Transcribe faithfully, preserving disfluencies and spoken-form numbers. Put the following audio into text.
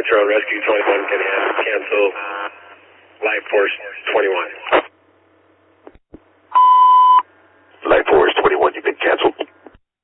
Nitro, Rescue twenty-one can cancel Life Force twenty-one.